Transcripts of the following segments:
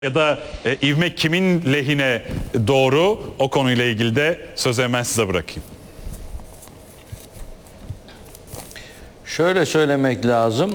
Ya da ivme kimin lehine doğru, o konuyla ilgili de sözü hemen size bırakayım. Şöyle söylemek lazım,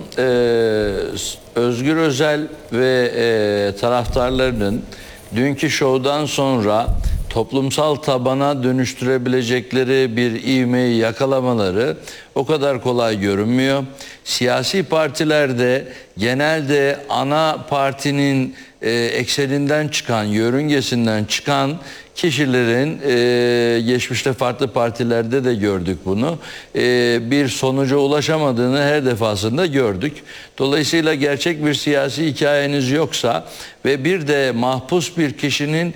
Özgür Özel ve taraftarlarının dünkü şovdan sonra toplumsal tabana dönüştürebilecekleri bir ivmeyi yakalamaları o kadar kolay görünmüyor. Siyasi partilerde genelde ana partinin ekseninden çıkan, yörüngesinden çıkan kişilerin, geçmişte farklı partilerde de gördük bunu, bir sonuca ulaşamadığını her defasında gördük. Dolayısıyla gerçek bir siyasi hikayeniz yoksa ve bir de mahpus bir kişinin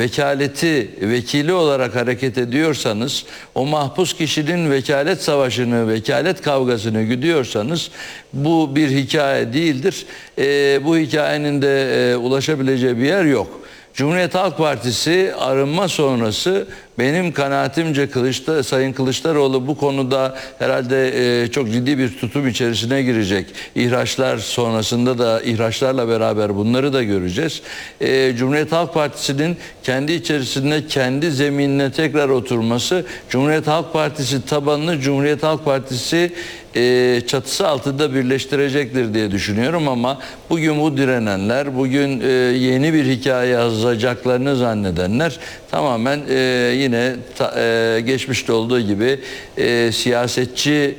vekili olarak hareket ediyorsanız, o mahpus kişinin vekalet savaşını, vekalet kavgasını güdüyorsanız bu bir hikaye değildir. Bu hikayenin de ulaşabileceği bir yer yok. Cumhuriyet Halk Partisi arınma sonrası benim kanaatimce Sayın Kılıçdaroğlu bu konuda herhalde çok ciddi bir tutum içerisine girecek. İhraçlar sonrasında da ihraçlarla beraber bunları da göreceğiz. Cumhuriyet Halk Partisi'nin kendi içerisinde kendi zeminine tekrar oturması, Cumhuriyet Halk Partisi tabanını Cumhuriyet Halk Partisi çatısı altında birleştirecektir diye düşünüyorum ama bugün bu direnenler, bugün yeni bir hikaye yazacaklarını zannedenler tamamen yine geçmişte olduğu gibi siyasetçi,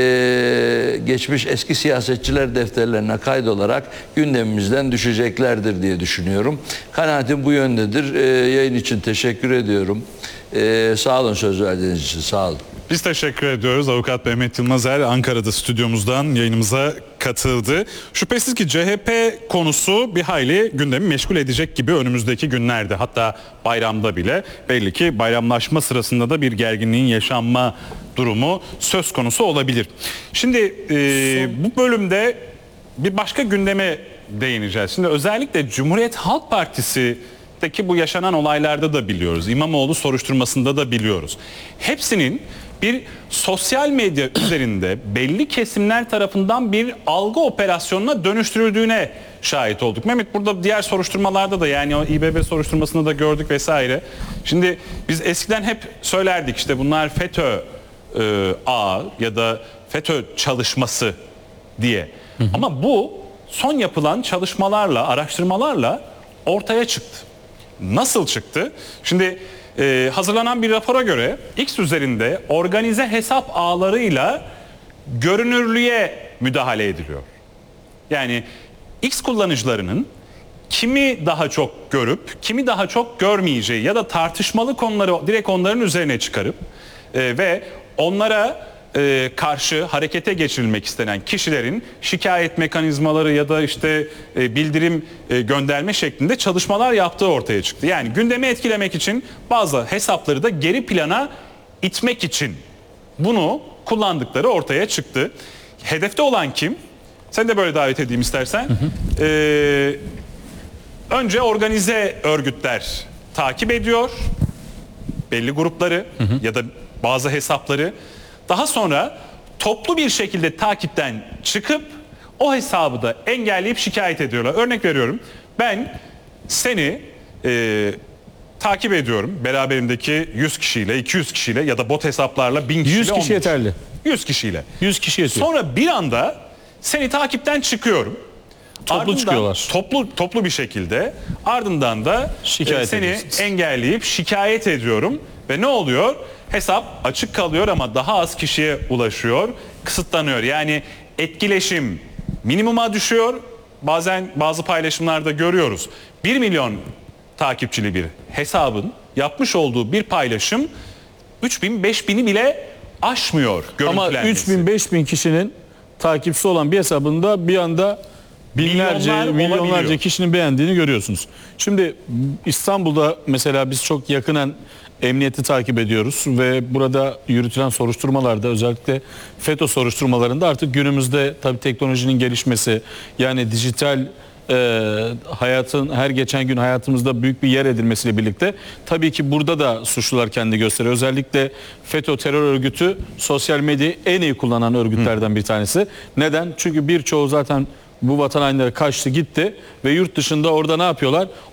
geçmiş eski siyasetçiler defterlerine kaydolarak gündemimizden düşeceklerdir diye düşünüyorum. Kanaatim bu yöndedir. Yayın için teşekkür ediyorum. Sağ olun, söz verdiğiniz için sağ olun. Biz teşekkür ediyoruz. Avukat Mehmet Yılmazer Ankara'da stüdyomuzdan yayınımıza katıldı. Şüphesiz ki CHP konusu bir hayli gündemi meşgul edecek gibi önümüzdeki günlerde. Hatta bayramda bile belli ki bayramlaşma sırasında da bir gerginliğin yaşanma durumu söz konusu olabilir. Şimdi bu bölümde bir başka gündeme değineceğiz. Şimdi özellikle Cumhuriyet Halk Partisi'deki bu yaşanan olaylarda da biliyoruz. İmamoğlu soruşturmasında da biliyoruz. Hepsinin bir sosyal medya üzerinde belli kesimler tarafından bir algı operasyonuna dönüştürüldüğüne şahit olduk. Mehmet, burada diğer soruşturmalarda da, yani o İBB soruşturmasında da gördük vesaire. Şimdi biz eskiden hep söylerdik, işte bunlar FETÖ ağı ya da FETÖ çalışması diye. Ama bu son yapılan çalışmalarla, araştırmalarla ortaya çıktı. Nasıl çıktı? Şimdi hazırlanan bir rapora göre X üzerinde organize hesap ağlarıyla görünürlüğe müdahale ediliyor. Yani X kullanıcılarının kimi daha çok görüp kimi daha çok görmeyeceği ya da tartışmalı konuları direkt onların üzerine çıkarıp ve onlara karşı harekete geçirilmek istenen kişilerin şikayet mekanizmaları ya da işte bildirim gönderme şeklinde çalışmalar yaptığı ortaya çıktı. Yani gündemi etkilemek için bazı hesapları da geri plana itmek için bunu kullandıkları ortaya çıktı. Hedefte olan kim? Sen de böyle davet edeyim istersen. Önce organize örgütler takip ediyor belli grupları ya da bazı hesapları. Daha sonra toplu bir şekilde takipten çıkıp o hesabı da engelleyip şikayet ediyorlar. Örnek veriyorum, ben seni takip ediyorum beraberindeki 100 kişiyle, 200 kişiyle ya da bot hesaplarla 1000 kişiyle. 100 kişi yeterli. 100 kişiyle. 100 kişi yetiyor. Sonra bir anda seni takipten çıkıyorum. Toplu çıkıyorlar. Toplu bir şekilde, ardından da seni engelleyip şikayet ediyorum ve ne oluyor? Hesap açık kalıyor ama daha az kişiye ulaşıyor, kısıtlanıyor. Yani etkileşim minimuma düşüyor. Bazen bazı paylaşımlarda görüyoruz. 1 milyon takipçili bir hesabın yapmış olduğu bir paylaşım 3000-5000'i bile aşmıyor görüntülenmesi. Ama 3000-5000 kişinin takipçisi olan bir hesabında bir anda milyonlarca kişinin beğendiğini görüyorsunuz. Şimdi İstanbul'da mesela biz çok yakinen emniyeti takip ediyoruz ve burada yürütülen soruşturmalarda, özellikle FETÖ soruşturmalarında artık günümüzde tabii teknolojinin gelişmesi, yani dijital hayatın her geçen gün hayatımızda büyük bir yer edilmesiyle birlikte tabii ki burada da suçlular kendini gösteriyor. Özellikle FETÖ terör örgütü sosyal medyayı en iyi kullanan örgütlerden bir tanesi. Neden? Çünkü birçoğu zaten bu vatan hainleri kaçtı gitti ve yurt dışında orada ne yapıyorlar?